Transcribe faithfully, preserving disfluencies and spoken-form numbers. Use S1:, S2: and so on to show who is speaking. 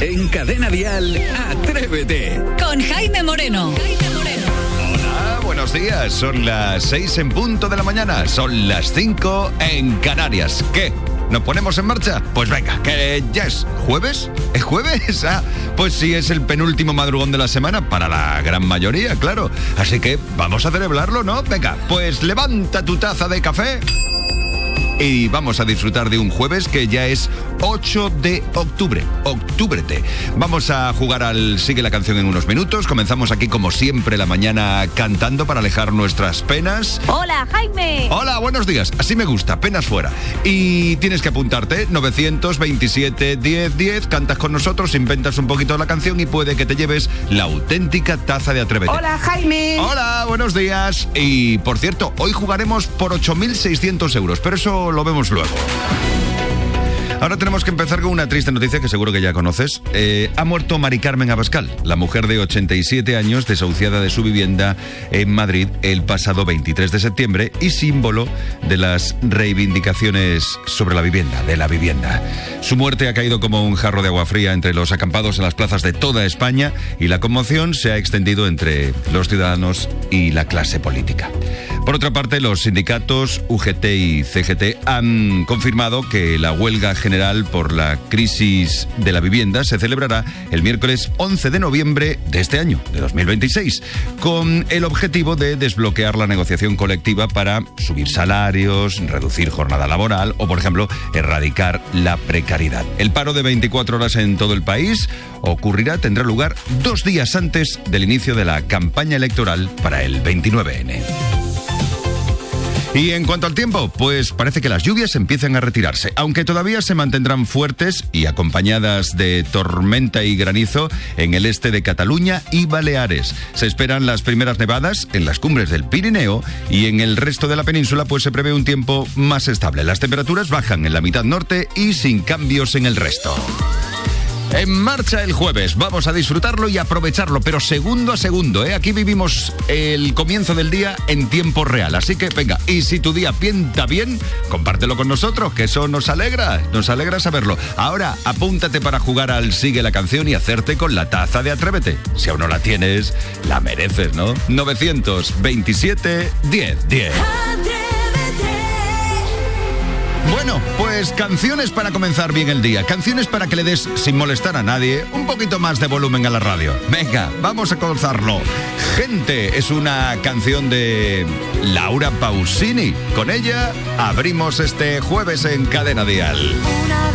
S1: En Cadena Dial, Atrévete.
S2: Con Jaime Moreno. Jaime Moreno.
S3: Hola, buenos días. Son las seis en punto de la mañana. Son las cinco en Canarias. ¿Qué? ¿Nos ponemos en marcha? Pues venga, que ya es jueves. ¿Es jueves? Ah, pues sí, es el penúltimo madrugón de la semana para la gran mayoría, claro. Así que vamos a celebrarlo, ¿no? Venga, pues levanta tu taza de café y vamos a disfrutar de un jueves que ya es ocho de octubre. Octúbrete. Vamos a jugar al Sigue la Canción en unos minutos. Comenzamos aquí como siempre la mañana cantando para alejar nuestras penas.
S4: Hola, Jaime.
S3: Hola, buenos días. Así me gusta, penas fuera. Y tienes que apuntarte, nueve veintisiete, diez, diez. Cantas con nosotros, inventas un poquito la canción y puede que te lleves la auténtica taza de Atrévete.
S5: Hola, Jaime.
S3: Hola, buenos días. Y por cierto, hoy jugaremos por ocho mil seiscientos euros, pero eso lo vemos luego. Ahora tenemos que empezar con una triste noticia que seguro que ya conoces. Eh, ha muerto Mari Carmen Abascal, la mujer de ochenta y siete años desahuciada de su vivienda en Madrid el pasado veintitrés de septiembre y símbolo de las reivindicaciones sobre la vivienda, de la vivienda. Su muerte ha caído como un jarro de agua fría entre los acampados en las plazas de toda España y la conmoción se ha extendido entre los ciudadanos y la clase política. Por otra parte, los sindicatos U G T y C G T han confirmado que la huelga general por la crisis de la vivienda se celebrará el miércoles once de noviembre de este año, de dos mil veintiséis, con el objetivo de desbloquear la negociación colectiva para subir salarios, reducir jornada laboral o, por ejemplo, erradicar la precariedad. El paro de veinticuatro horas en todo el país ocurrirá, tendrá lugar dos días antes del inicio de la campaña electoral para el veintinueve ene. Y en cuanto al tiempo, pues parece que las lluvias empiezan a retirarse, aunque todavía se mantendrán fuertes y acompañadas de tormenta y granizo en el este de Cataluña y Baleares. Se esperan las primeras nevadas en las cumbres del Pirineo y en el resto de la península pues se prevé un tiempo más estable. Las temperaturas bajan en la mitad norte y sin cambios en el resto. En marcha el jueves, vamos a disfrutarlo y aprovecharlo, pero segundo a segundo, ¿eh? Aquí vivimos el comienzo del día en tiempo real, así que venga, y si tu día pinta bien, compártelo con nosotros, que eso nos alegra, nos alegra saberlo. Ahora, apúntate para jugar al Sigue la Canción y hacerte con la taza de Atrévete. Si aún no la tienes, la mereces, ¿no? nueve veintisiete, diez, diez. Bueno, pues canciones para comenzar bien el día, canciones para que le des, sin molestar a nadie, un poquito más de volumen a la radio. Venga, vamos a comenzarlo. Gente es una canción de Laura Pausini. Con ella abrimos este jueves en Cadena Dial.